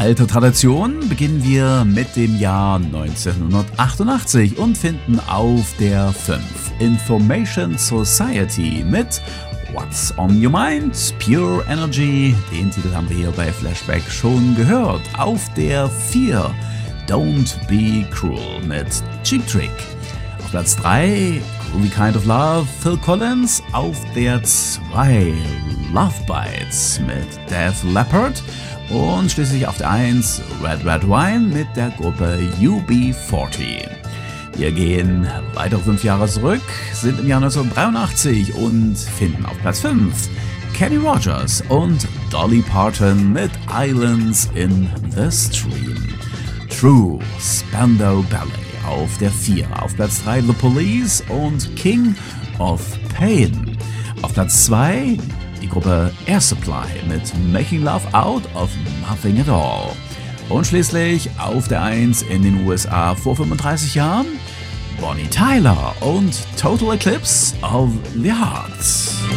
alter Tradition beginnen wir mit dem Jahr 1988 und finden auf der 5 Information Society mit What's on Your Mind? Pure Energy. Den Titel haben wir hier bei Flashback schon gehört. Auf der 4 Don't Be Cruel mit Cheap Trick. Auf Platz 3 Groovy Kind of Love, Phil Collins. Auf der 2 Love Bites mit Def Leppard. Und schließlich auf der 1 Red Red Wine mit der Gruppe UB40. Wir gehen weitere 5 Jahre zurück, sind im Jahr 1983 und finden auf Platz 5 Kenny Rogers und Dolly Parton mit Islands in the Stream. True, Spandau Ballet auf der 4. Auf Platz 3 The Police und King of Pain. Auf Platz 2 die Gruppe Air Supply mit Making Love Out of Nothing at All. Und schließlich auf der 1 in den USA vor 35 Jahren Bonnie Tyler und Total Eclipse of the Heart.